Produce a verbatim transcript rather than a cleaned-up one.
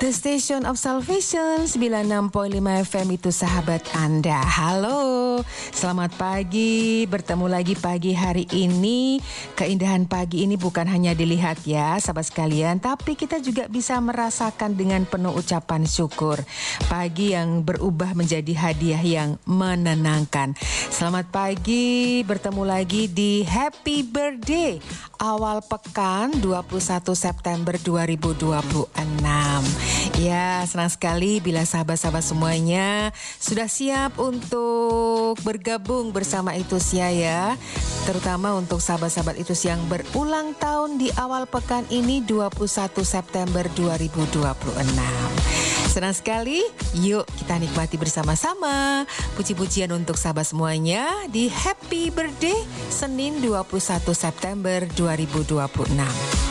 The Station of Salvation sembilan puluh enam koma lima F M itu sahabat Anda. Halo, selamat pagi. Bertemu lagi pagi hari ini. Keindahan pagi ini bukan hanya dilihat ya sahabat sekalian, tapi kita juga bisa merasakan dengan penuh ucapan syukur. Pagi yang berubah menjadi hadiah yang menenangkan. Selamat pagi, bertemu lagi di Happy Birthday awal pekan dua puluh satu September dua ribu dua puluh enam. Ya, senang sekali bila sahabat-sahabat semuanya sudah siap untuk bergabung bersama Itusia ya. Terutama untuk sahabat-sahabat Itus yang berulang tahun di awal pekan ini dua puluh satu September dua ribu dua puluh enam. Senang sekali, yuk kita nikmati bersama-sama puji-pujian untuk sahabat semuanya di Happy Birthday Senin dua puluh satu September dua ribu dua puluh enam.